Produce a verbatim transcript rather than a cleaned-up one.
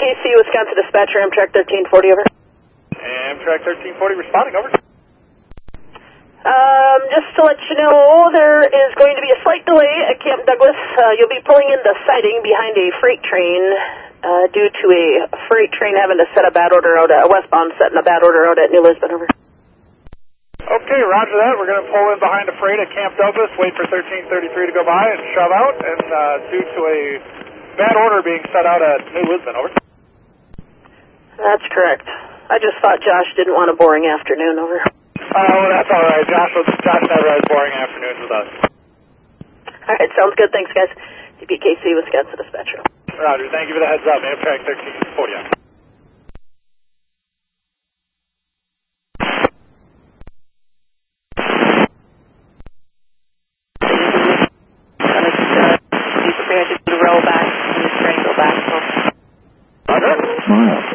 K C, Wisconsin Dispatcher, Amtrak thirteen forty, over. Amtrak thirteen forty responding, over. Um, just to let you know, there is going to be a slight delay at Camp Douglas. Uh, you'll be pulling into siding behind a freight train uh, due to a freight train having to set a bad order out, at, a westbound setting a bad order out at New Lisbon, over. Okay, roger that. We're going to pull in behind a freight at Camp Douglas, wait for thirteen thirty-three to go by and shove out, and uh, due to a bad order being set out at New Lisbon, over. That's correct. I just thought Josh didn't want a boring afternoon, over. Oh, well, that's all right. Josh, was, Josh never has boring afternoons with us. All right, sounds good. Thanks, guys. D P K C, Wisconsin Dispatcher. Roger. Thank you for the heads up. Amtrak thirteen forty. Be prepared to roll back and the train go back. Roger.